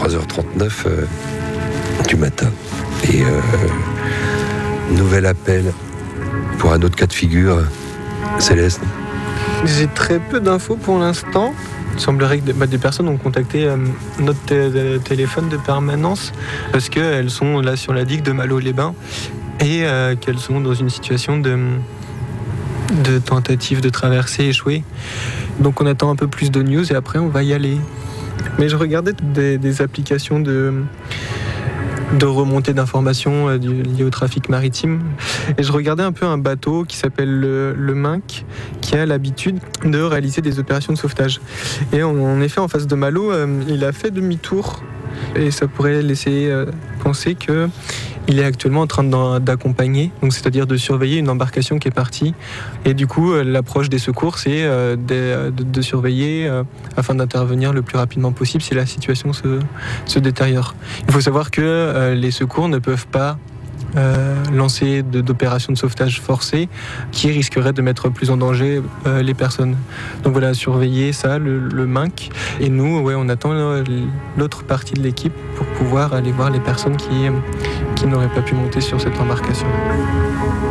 3h39 du matin. Et nouvel appel pour un autre cas de figure. Céleste. J'ai très peu d'infos pour l'instant. Il semblerait que des personnes ont contacté notre téléphone de permanence parce qu'elles sont là sur la digue de Malo-les-Bains et qu'elles sont dans une situation de tentative de traversée échouée. Donc on attend un peu plus de news et après on va y aller. Mais je regardais des applications de remontée d'informations liées au trafic maritime. Et je regardais un peu un bateau qui s'appelle le Minc, qui a l'habitude de réaliser des opérations de sauvetage. Et en effet, en face de Malo, il a fait demi-tour. Et ça pourrait laisser penser qu'il est actuellement en train d'accompagner, donc c'est-à-dire de surveiller une embarcation qui est partie. Et du coup, l'approche des secours, c'est de surveiller afin d'intervenir le plus rapidement possible si la situation se détériore. Il faut savoir que les secours ne peuvent pas lancer d'opérations de sauvetage forcées qui risqueraient de mettre plus en danger les personnes. Donc voilà, surveiller ça, le Minc. Et nous, on attend l'autre partie de l'équipe pour pouvoir aller voir les personnes qui n'auraient pas pu monter sur cette embarcation.